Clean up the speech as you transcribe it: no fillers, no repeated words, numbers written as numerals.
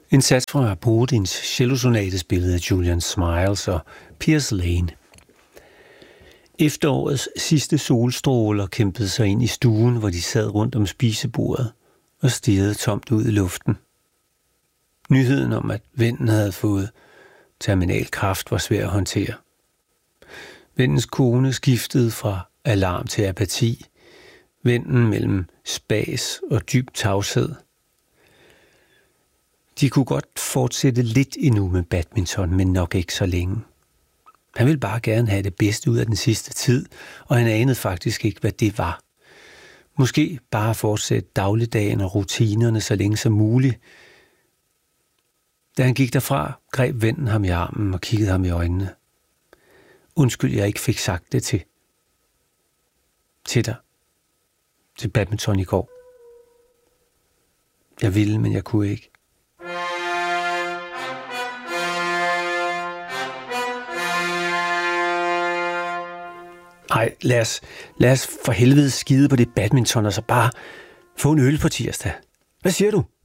En sats fra Borodins cellosonate spillet af Julian Smiles og Piers Lane. Efterårets sidste solstråler kæmpede sig ind i stuen, hvor de sad rundt om spisebordet og stirrede tomt ud i luften. Nyheden om, at vennen havde fået terminal kræft, var svær at håndtere. Vennens kone skiftede fra alarm til apati, vennen mellem spas og dyb tavshed. De kunne godt fortsætte lidt endnu med badminton, men nok ikke så længe. Han ville bare gerne have det bedste ud af den sidste tid, og han anede faktisk ikke, hvad det var. Måske bare fortsætte dagligdagen og rutinerne så længe som muligt. Da han gik derfra, greb vennen ham i armen og kiggede ham i øjnene. Undskyld, jeg ikke fik sagt det til dig. Til badminton i går. Jeg ville, men jeg kunne ikke. Nej, lad os for helvede skide på det badminton, og så bare få en øl på tirsdag. Hvad siger du?